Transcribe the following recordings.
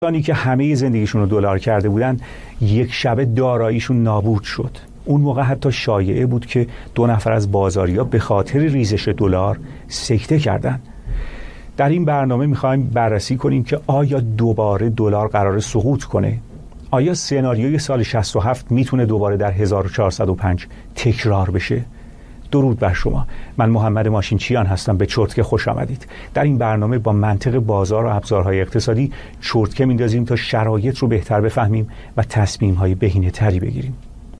کسانی که همه زندگیشون رو دلار کرده بودن یک شبه داراییشون نابود شد. اون موقع حتی شایعه بود که 2 نفر از بازاریا به خاطر ریزش دلار سکته کردن. در این برنامه میخوایم بررسی کنیم که آیا دوباره دلار قرار سقوط کنه؟ آیا سناریوی سال 67 میتونه دوباره در 1405 تکرار بشه؟ درود بر شما. من محمد ماشینچیان هستم. به چرتکه خوش آمدید. در این برنامه با منطق بازار و ابزارهای اقتصادی چرتکه میندازیم تا شرایط رو بهتر بفهمیم و تصمیم‌های بهینه‌تری بگیریم.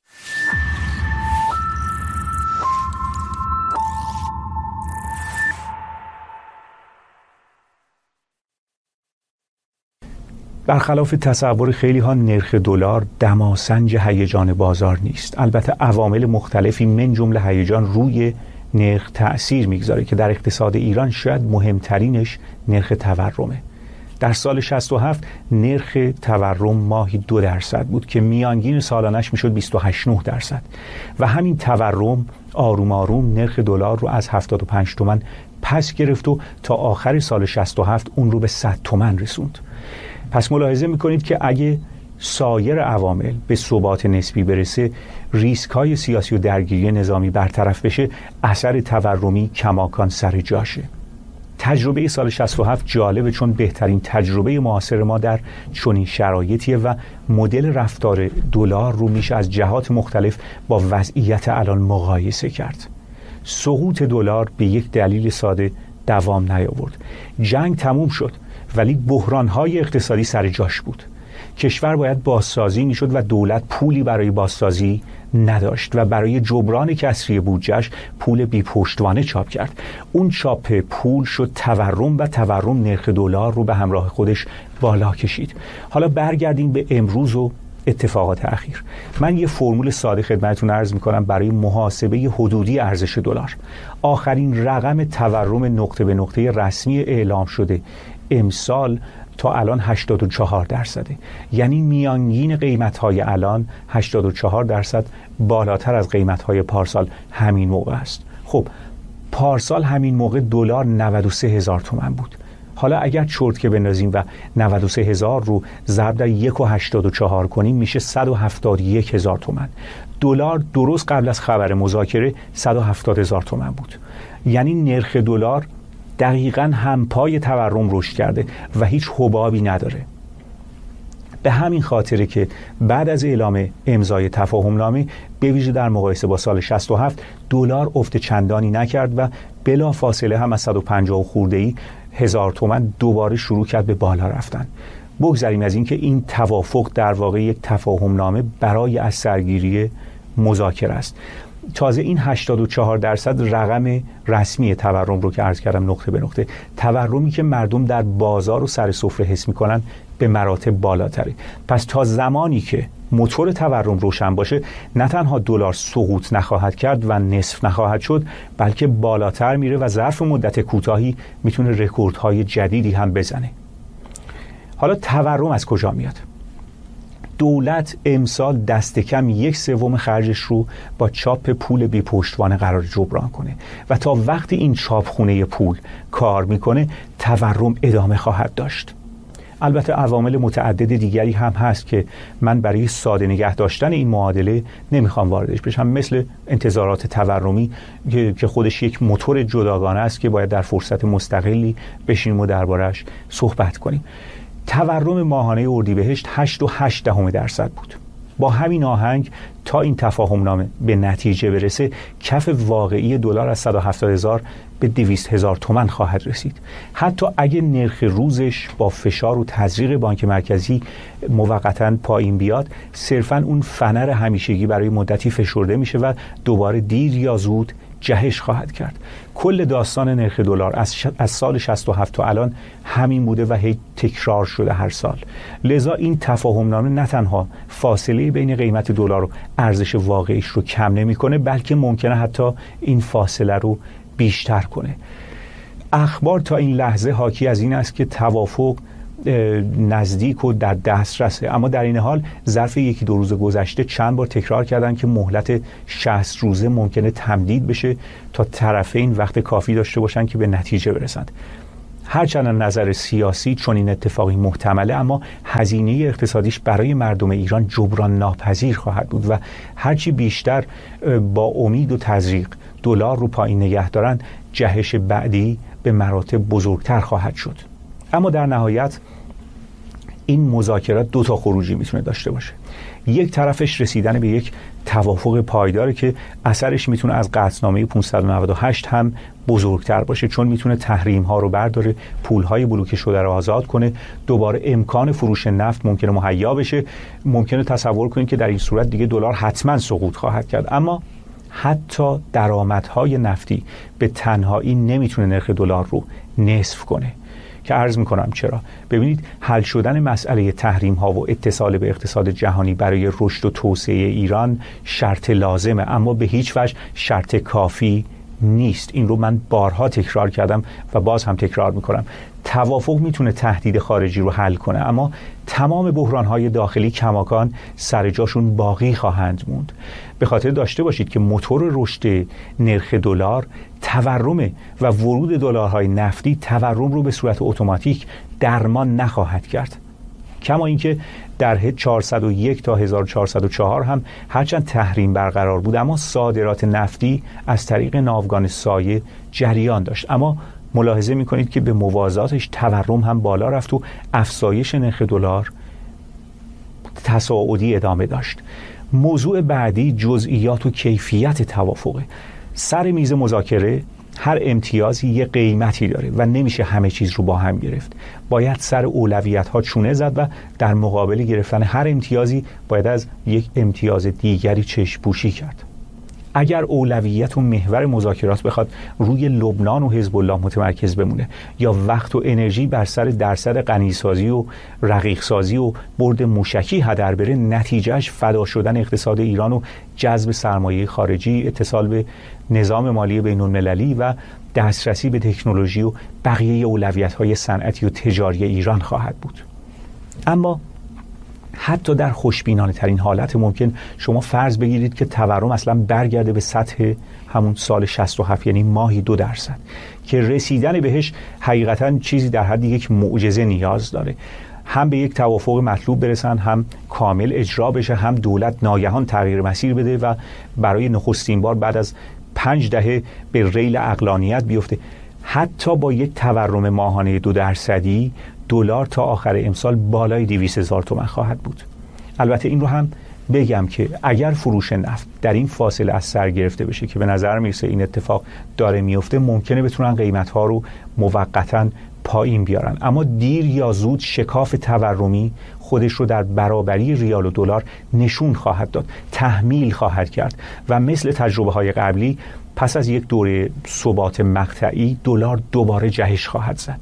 برخلاف تصور خیلی ها نرخ دلار دماسنج هیجان بازار نیست. البته عوامل مختلفی من جمله هیجان روی نرخ تأثیر میگذاره که در اقتصاد ایران شاید مهمترینش نرخ تورمه. در سال 67 نرخ تورم ماهی 2% بود که میانگین سالانش میشد 28.9% و همین تورم آروم آروم نرخ دلار رو از 75 تومن پس گرفت و تا آخر سال 67 اون رو به 100 تومن رسوند. پس ملاحظه میکنید که اگه سایر عوامل به ثبات نسبی برسه، ریسک های سیاسی و درگیری نظامی برطرف بشه، اثر تورمی کماکان سر جاشه. تجربه سال 67 جالبه چون بهترین تجربه معاصر ما در چنین شرایطیه و مدل رفتار دلار رو میشه از جهات مختلف با وضعیت الان مقایسه کرد. سقوط دلار به یک دلیل ساده دوام نیاورد. جنگ تموم شد ولی بحران‌های اقتصادی سر جاش بود. کشور باید بازسازی میشد و دولت پولی برای بازسازی نداشت و برای جبران کسری بودجهش پول بی پشتوانه چاپ کرد. اون چاپ پول شد تورم و تورم نرخ دلار رو به همراه خودش بالا کشید. حالا برگردیم به امروز و اتفاقات اخیر. من یه فرمول ساده خدمتتون عرض میکنم برای محاسبه حدودی ارزش دلار. آخرین رقم تورم نقطه به نقطه رسمی اعلام شده امسال تا الان 84%. یعنی میانگین قیمت‌های الان 84% بالاتر از قیمت‌های پارسال همین موقع است. خب پارسال همین موقع دلار 93,000 تومان بود. حالا اگر چرتکه بندازیم و 93,000 رو ضرب در 1.84 کنیم میشه 171,000 تومان. دلار درست قبل از خبر مذاکره 170,000 تومان بود. یعنی نرخ دلار دقیقاً همپای تورم رشد کرده و هیچ حبابی نداره. به همین خاطره که بعد از اعلام امضای تفاهم نامه به ویژه در مقایسه با سال 67 دلار افت چندانی نکرد و بلا فاصله هم از 150 خورده‌ای هزار تومان دوباره شروع کرد به بالا رفتن. بگذاریم از این که این توافق در واقع یک تفاهم نامه برای از سرگیری مذاکره است. تازه این 84% رقم رسمی تورم رو که عرض کردم نقطه به نقطه، تورمی که مردم در بازار و سر سفره حس میکنن به مراتب بالاتره. پس تا زمانی که موتور تورم روشن باشه نه تنها دلار سقوط نخواهد کرد و نصف نخواهد شد، بلکه بالاتر میره و ظرف مدت کوتاهی میتونه رکوردهای جدیدی هم بزنه. حالا تورم از کجا میاد؟ دولت امسال دست کم 1/3 خرجش رو با چاپ پول بی پشتوانه قرار جبران کنه و تا وقتی این چاپخونه پول کار میکنه تورم ادامه خواهد داشت. البته عوامل متعدد دیگری هم هست که من برای ساده نگه داشتن این معادله نمیخوام واردش بشم، مثل انتظارات تورمی که خودش یک موتور جداگانه است که باید در فرصت مستقلی بشینیم و دربارش صحبت کنیم. تورم ماهانه اردیبهشت 8.8% بود. با همین آهنگ تا این تفاهم نامه به نتیجه برسه کف واقعی دلار از 170,000 به 200,000 تومان خواهد رسید. حتی اگه نرخ روزش با فشار و تزریق بانک مرکزی موقتاً پایین بیاد، صرفاً اون فنر همیشگی برای مدتی فشرده میشه و دوباره دیر یا زود جهش خواهد کرد. کل داستان نرخ دلار از سال 67 تا الان همین بوده و هی تکرار شده هر سال. لذا این تفاهم نامه نه تنها فاصله بین قیمت دلار و ارزش واقعیش رو کم نمیکنه، بلکه ممکنه حتی این فاصله رو بیشتر کنه. اخبار تا این لحظه حاکی از این است که توافق نزدیک و در دسترسه، اما در این حال ظرف 1-2 روز گذشته چند بار تکرار کردن که مهلت 60 روزه ممکنه تمدید بشه تا طرفین وقت کافی داشته باشن که به نتیجه برسند. هرچند از نظر سیاسی چون این اتفاقی محتمله، اما هزینه اقتصادیش برای مردم ایران جبران ناپذیر خواهد بود و هرچی بیشتر با امید و تزریق دلار رو پایین نگه دارن، جهش بعدی به مراتب بزرگتر خواهد شد. اما در نهایت این مذاکرات دو تا خروجی میتونه داشته باشه. یک طرفش رسیدن به یک توافق پایداره که اثرش میتونه از قطعنامه 598 هم بزرگتر باشه، چون میتونه تحریم ها رو برداره، پول های بلوکه شده رو آزاد کنه، دوباره امکان فروش نفت ممکنه مهیا بشه. ممکنه تصور کنید که در این صورت دیگه دلار حتما سقوط خواهد کرد. اما حتی درآمدهای نفتی به تنهایی نمیتونه نرخ دلار رو نصف کنه، که عرض میکنم چرا. ببینید، حل شدن مسئله تحریم ها و اتصال به اقتصاد جهانی برای رشد و توسعه ایران شرط لازمه، اما به هیچ وجه شرط کافی نیست. این رو من بارها تکرار کردم و باز هم تکرار میکنم. توافق میتونه تهدید خارجی رو حل کنه، اما تمام بحران‌های داخلی کماکان سر جاشون باقی خواهند موند. به خاطر داشته باشید که موتور رشد نرخ دلار تورم و ورود دلارهای نفتی تورم رو به صورت اتوماتیک درمان نخواهد کرد. کما اینکه در 401 تا 1404 هم هرچند تحریم برقرار بود، اما صادرات نفتی از طریق ناوگان سایه جریان داشت. اما ملاحظه میکنید که به موازاتش تورم هم بالا رفت و افزایش نرخ دلار تصاعدی ادامه داشت. موضوع بعدی جزئیات و کیفیت توافقه. سر میز مذاکره هر امتیازی یه قیمتی داره و نمیشه همه چیز رو با هم گرفت. باید سر اولویت ها چونه زد و در مقابل گرفتن هر امتیازی باید از یک امتیاز دیگری چشم پوشی کرد. اگر اولویت و محور مذاکرات بخواد روی لبنان و حزب الله متمرکز بمونه یا وقت و انرژی بر سر درصد غنیسازی و رقیقسازی و برد موشکی هدر بره، نتیجهش فدا شدن اقتصاد ایران و جذب سرمایه خارجی، اتصال به نظام مالی بین المللی و دسترسی به تکنولوژی و بقیه اولویت‌های صنعتی و تجاری ایران خواهد بود. اما حتی در خوشبینانه ترین حالت ممکن شما فرض بگیرید که تورم اصلا برگرده به سطح همون سال 67، یعنی ماهی 2%، که رسیدن بهش حقیقتا چیزی در حد یک معجزه نیاز داره. هم به یک توافق مطلوب برسن، هم کامل اجرا بشه، هم دولت ناگهان تغییر مسیر بده و برای نخستین بار بعد از 5 دهه به ریل عقلانیت بیفته. حتی با یک تورم ماهانه 2% دلار تا آخر امسال بالای 200,000 تومان خواهد بود. البته این رو هم بگم که اگر فروش نفت در این فاصله از سر گرفته بشه که به نظر میرسه این اتفاق داره میفته، ممکنه بتونن قیمت‌ها رو موقتاً پایین بیارن، اما دیر یا زود شکاف تورمی خودش رو در برابری ریال و دلار نشون خواهد داد، تحمیل خواهد کرد و مثل تجربه‌های قبلی پس از یک دوره ثبات مقطعی دلار دوباره جهش خواهد زد.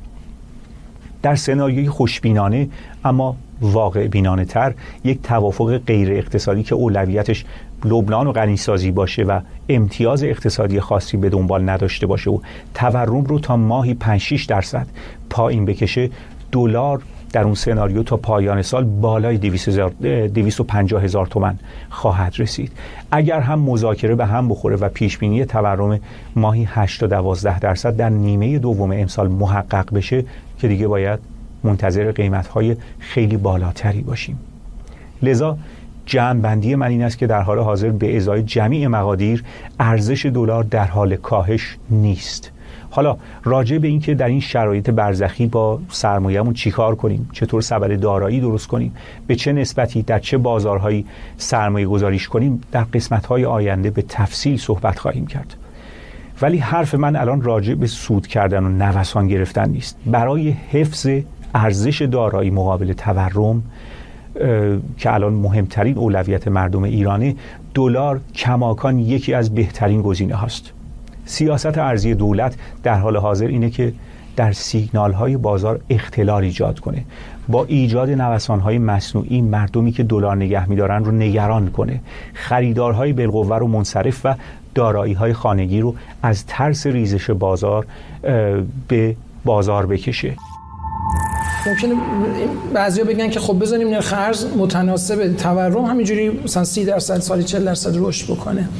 در سناریوی خوشبینانه اما واقع بینانه تر، یک توافق غیر اقتصادی که اولویتش لبنان و غنیسازی باشه و امتیاز اقتصادی خاصی به دنبال نداشته باشه و تورم رو تا ماهی 5-6% پایین بکشه، دلار در اون سناریو تا پایان سال بالای 250,000 تومان خواهد رسید. اگر هم مذاکره به هم بخوره و پیشبینی تورم ماهی 8 تا 12% در نیمه دوم امسال محقق بشه، که دیگه باید منتظر قیمت‌های خیلی بالاتری باشیم. لذا جمع‌بندی من این است که در حال حاضر به ازای جمیع مقادیر ارزش دلار در حال کاهش نیست. حالا راجع به این که در این شرایط برزخی با سرمایه‌مون چیکار کنیم، چطور سبد دارایی درست کنیم، به چه نسبتی در چه بازارهایی سرمایه گذاریش کنیم، در قسمت‌های آینده به تفصیل صحبت خواهیم کرد. ولی حرف من الان راجع به سود کردن و نوسان گرفتن نیست. برای حفظ ارزش دارایی مقابل تورم که الان مهمترین اولویت مردم ایرانه، دلار کماکان یکی از بهترین گزینه هاست. سیاست ارزی دولت در حال حاضر اینه که در سیگنال های بازار اختلال ایجاد کنه، با ایجاد نوسان های مصنوعی مردمی که دلار نگه می‌دارن رو نگران کنه، خریدارهای بالقوه رو منصرف و دارایی های خانگی رو از ترس ریزش بازار به بازار بکشه. ممکنه بعضیا بگن که خب بزنیم نرخ ارز متناسب تورم همینجوری مثلا 30% سالی 40% رشد بکنه.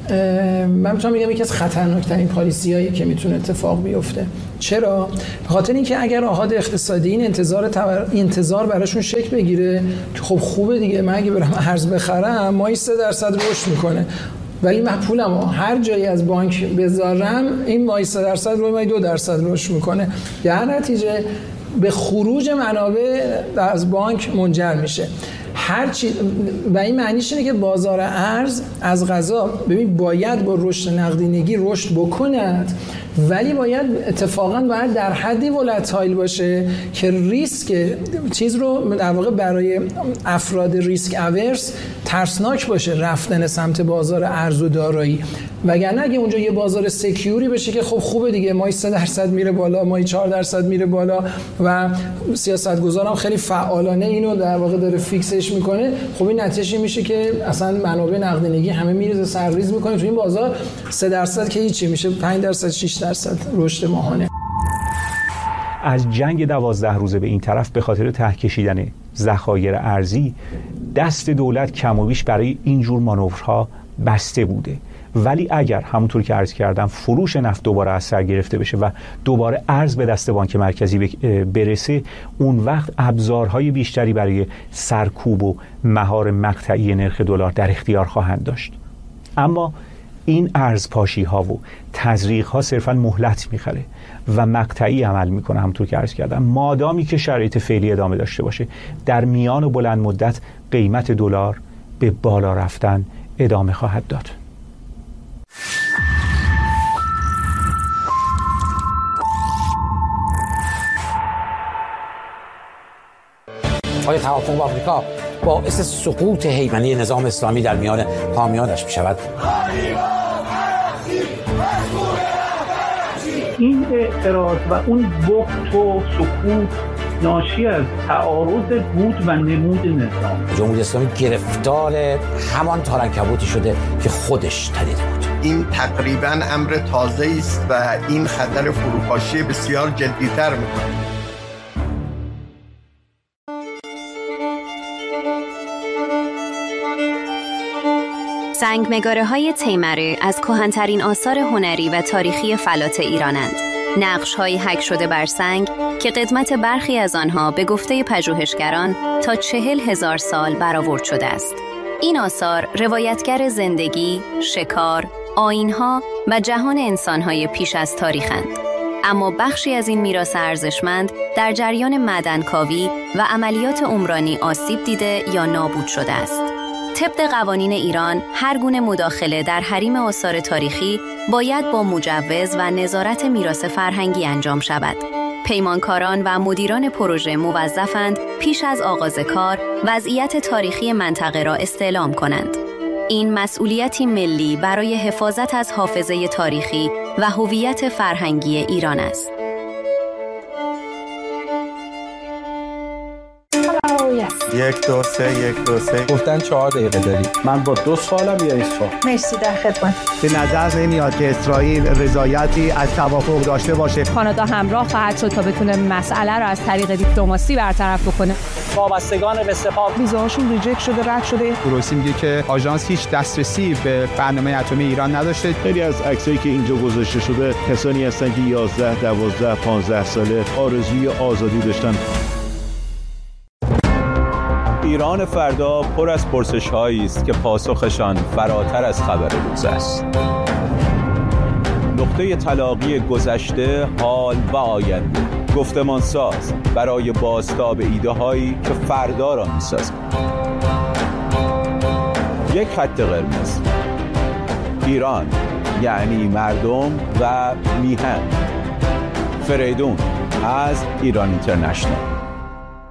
من میتونم بگم یکی از خطرناکترین پالیسیایی که میتونه اتفاق بیفته. چرا؟ به خاطر اینکه اگر آحاد اقتصادی این انتظار براشون شکل بگیره که خب خوبه دیگه، من اگه برم ارز بخرم ماهی 3% رشد میکنه، ولی من پولمو هر جایی از بانک بذارم این ماهی 3% رو ماهی 2% رشد میکنه، در نتیجه به خروج منابع از بانک منجر میشه. و این معنیش اینه که بازار ارز از قضا ببین باید با رشد نقدینگی رشد بکند، ولی باید اتفاقا باید در حدی ولتایل باشه که ریسک چیز رو در واقع برای افراد ریسک اورس ترسناک باشه رفتن سمت بازار ارز و دارایی، وگرنه اگه اونجا یه بازار سکیوری بشه که خب خوبه دیگه ماهی 3% میره بالا، ماهی 4% میره بالا و سیاستگزارم خیلی فعالانه اینو در واقع داره فیکسش میکنه، خب این نتیجه میشه که اصلا منابع نقدینگی همه میریزه سرریز میکنه تو این بازار، 3% که هیچی میشه 5% 6% رشد ماهانه. از جنگ 12 روزه به این طرف به خاطر ته کشیدن ذخایر ارزی دست دولت کم و بیش برای این جور مانورها بسته بوده، ولی اگر همونطور که عرض کردم فروش نفت دوباره از سر گرفته بشه و دوباره ارز به دست بانک مرکزی برسه، اون وقت ابزارهای بیشتری برای سرکوب و مهار مقطعی نرخ دلار در اختیار خواهند داشت. اما این ارزپاشی ها و تزریق ها صرفا مهلت میخره و مقطعی عمل میکنه، همونطور که عرض کردم، مادامی که شرایط فعلی ادامه داشته باشه. در میان و بلند مدت قیمت دلار به بالا رفتن ادامه خواهد داد. آیا توافق با آمریکا باعث سقوط هیمنه نظام اسلامی در میان حامیانش می شود؟ این اعتراض و اون بغض و سکوت ناشی از تعارض بود و نمود نظام. جمهوری اسلامی گرفتار همان تارنکبوتی شده که خودش تنیده بود. این تقریباً امر تازه‌ای است و این خطر فروپاشی بسیار جدی‌تر می‌کند. سنگمگاره‌های تیمره از کهن‌ترین آثار هنری و تاریخی فلات ایرانند. نقش‌هایی حک شده بر سنگ که قدمت برخی از آنها به گفته پژوهشگران تا 40,000 سال برآورد شده است. این آثار روایتگر زندگی، شکار، آیین‌ها و جهان انسان‌های پیش از تاریخند. اما بخشی از این میراث ارزشمند در جریان معدنکاوی و عملیات عمرانی آسیب دیده یا نابود شده است. طبق قوانین ایران، هر گونه مداخله در حریم آثار تاریخی باید با مجوز و نظارت میراث فرهنگی انجام شود. پیمانکاران و مدیران پروژه موظفند پیش از آغاز کار وضعیت تاریخی منطقه را استعلام کنند. این مسئولیتی ملی برای حفاظت از حافظه تاریخی و هویت فرهنگی ایران است. یک دو سه گفتن 4 دقیقه داری. من با 2 سوالم یا 1 سوال؟ مرسی، در خدمت. به نظر نمیاد که اسرائیل رضایتی از توافق داشته باشه. کانادا همراه خواهد شد تا بتونه مسئله رو از طریق دیپلماسی برطرف بکنه. وابستگان به سپاه ویزاهاشون ریجکت شده، رد شده. گروسی میگه که آژانس هیچ دسترسی به برنامه اتمی ایران نداشته. خیلی از عکسایی که اینجا گذاشته شده کسانی هستن که 11 12 15 ساله آرزوی آزادی داشتن. ایران فردا پر از پرسش‌هایی است که پاسخشان فراتر از خبر روز است. نقطه تلاقی گذشته، حال و آینده، گفتمان ساز برای بازتاب ایده‌هایی که فردا را می‌سازند. یک خط قرمز. ایران یعنی مردم و میهن. فریدون از ایران اینترنشنال.